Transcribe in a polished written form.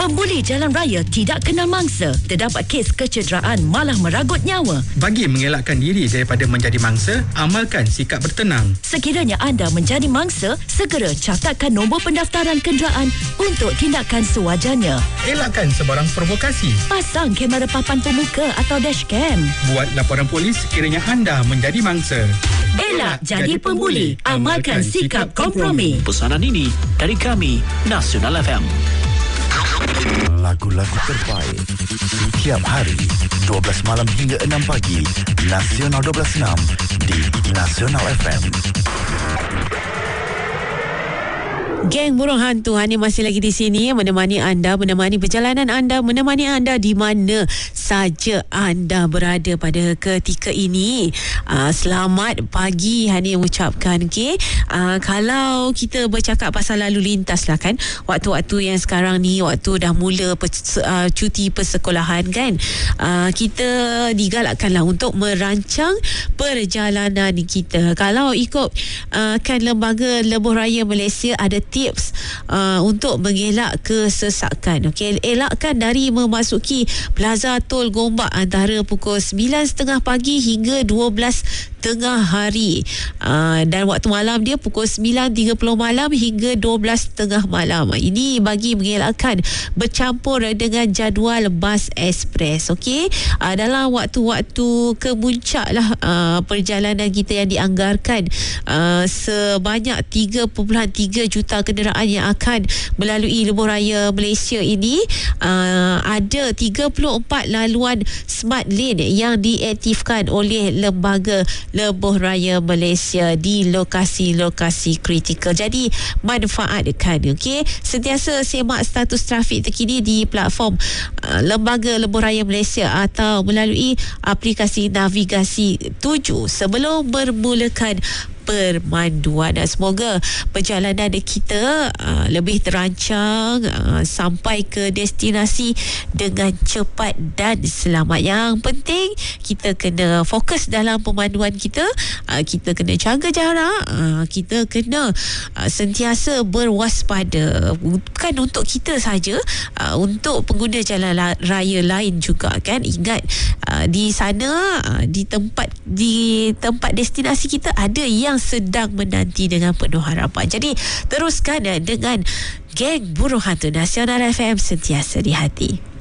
Pembuli jalan raya tidak kenal mangsa. Terdapat kes kecederaan malah meragut nyawa. Bagi mengelakkan diri daripada menjadi mangsa, amalkan sikap bertenang. Sekiranya anda menjadi mangsa, segera catatkan nombor pendaftaran kenderaan untuk tindakan sewajarnya. Elakkan sebarang provokasi. Pasang kamera papan pemuka atau dashcam. Buat laporan polis sekiranya anda menjadi mangsa. Elak jadi pembuli. Amalkan sikap kompromi. Pesanan ini dari kami, Nasional FM. Lagu-lagu terbaik setiap hari 12 malam hingga 6 pagi. Nasional 12.6 di Nasional FM. Geng Burung Hantu Hani masih lagi di sini menemani anda, menemani perjalanan anda, menemani anda di mana saja anda berada pada ketika ini. Selamat pagi Hani ucapkan. Kalau kita bercakap pasal lalu lintas lah kan, waktu-waktu yang sekarang ni, waktu dah mula cuti persekolahan kan, kita digalakkanlah untuk merancang perjalanan kita. Kalau ikut kan Lembaga Lebuh Raya Malaysia ada tips untuk mengelak kesesakan. Okey, elakkan dari memasuki Plaza Tol Gombak antara pukul 9.30 pagi hingga 12 tengah hari, dan waktu malam dia pukul 9.30 malam hingga 12 tengah malam. Ini bagi mengelakkan bercampur dengan jadual bas ekspres. Okey, dalam waktu-waktu kemuncak lah perjalanan kita yang dianggarkan sebanyak 3.3 juta kenderaan yang akan melalui Lebuh Raya Malaysia ini, ada 34 laluan smart lane yang diaktifkan oleh Lembaga Lebuh Raya Malaysia di lokasi-lokasi kritikal. Jadi manfaatkan. Okey, sentiasa semak status trafik terkini di platform Lembaga Lebuh Raya Malaysia atau melalui aplikasi navigasi 7 sebelum bermulakan permanduan. Semoga perjalanan kita lebih terancang, sampai ke destinasi dengan cepat dan selamat. Yang penting kita kena fokus dalam pemanduan kita, kita kena jaga jarak, kita kena sentiasa berwaspada, bukan untuk kita saja, untuk pengguna jalan raya lain juga kan. Ingat, di sana, di tempat destinasi kita ada yang sedang menanti dengan penuh harapan. Jadi teruskan dengan Geng Burung Hantu Nasional FM, sentiasa di hati.